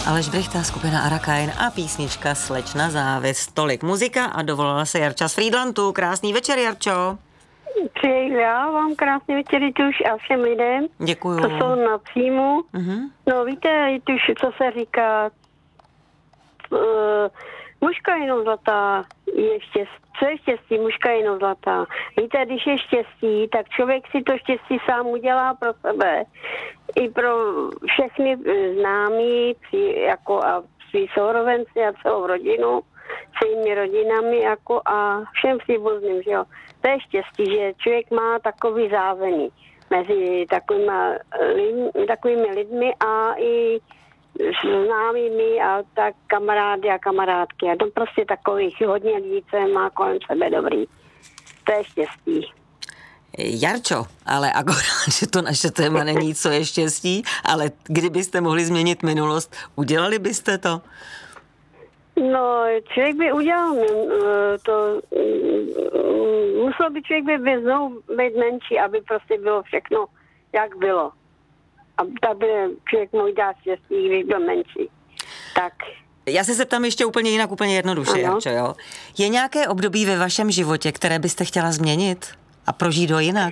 Aleš Brychta, skupina Arakain a písnička Slečna závěs. Tolik muzika a dovolala se Jarča z Frýdlantu. Krásný večer, Jarčo. Přeji já vám krásný večer, Tuš, a všem lidem. Děkuju. To jsou na příjmu. No víte, Tuš, co se říká, mužka jenom zlatá je štěstí. Co je štěstí? Mužka jenom zlatá. Víte, když je štěstí, tak člověk si to štěstí sám udělá pro sebe. I pro všechny známí, jako a svý sourovenci a celou rodinu, svými rodinami, jako a všem příbuzným, že jo. To je štěstí, že člověk má takový záveny mezi takovými lidmi a i známými a tak kamarády a kamarádky. A to prostě takových hodně lidí, co je má kolem sebe dobrý. To je štěstí. Jarčo, ale akorát, že to naše téma není, co je štěstí, ale kdybyste mohli změnit minulost, udělali byste to? No, člověk by udělal to, musel by člověk by znovu být menší, aby prostě bylo všechno, jak bylo. A tak by člověk mohl dát štěstí, když byl menší. Tak. Já se zeptám ještě úplně jinak, úplně jednoduše, Jarčo, jo? Je nějaké období ve vašem životě, které byste chtěla změnit a prožít ho jinak?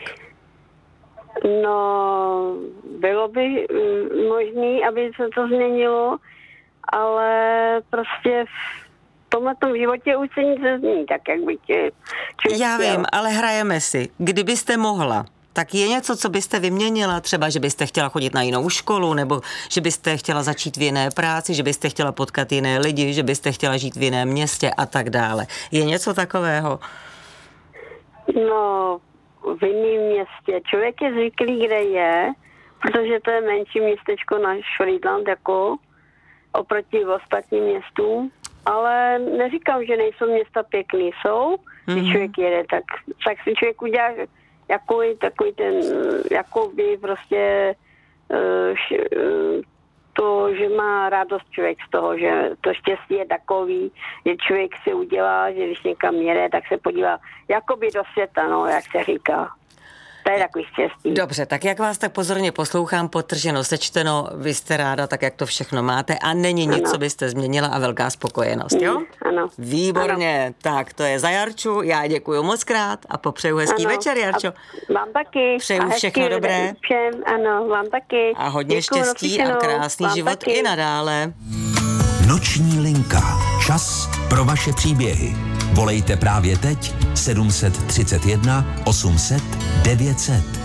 No, bylo by možné, aby se to změnilo, ale prostě v tomhletom životě už se nic nezmění, tak jak by tě člověk Já chtěl. vím, ale hrajeme si. Kdybyste mohla, tak je něco, co byste vyměnila? Třeba, že byste chtěla chodit na jinou školu, nebo že byste chtěla začít v jiné práci, že byste chtěla potkat jiné lidi, že byste chtěla žít v jiném městě a tak dále. Je něco takového? No, v jiném městě. Člověk je zvyklý, kde je, protože to je menší městečko na Frýdlant, jako oproti ostatním městům. Ale neříkám, že nejsou města pěkný. Jsou, když člověk jede, tak si člověk udělá takový ten, jakoby prostě to, že má radost člověk z toho, že to štěstí je takový, že člověk si udělá, že když někam jede, tak se podívá jakoby do světa, no, jak se říká. To je takový štěstí. Dobře, tak jak vás tak pozorně poslouchám, potrženo, sečteno, vy jste ráda, tak jak to všechno máte a není nic, co byste změnila a velká spokojenost, jo? Ano. Výborně, ano. Tak to je za Jarču, já děkuju moc krát a popřeju hezký večer, Jarčo. Vám taky. Přeju všechno dobré. Všem, ano, vám taky. A hodně štěstí a krásný život taky. I nadále. Noční linka. Čas pro vaše příběhy. Volejte právě teď 731 800 900.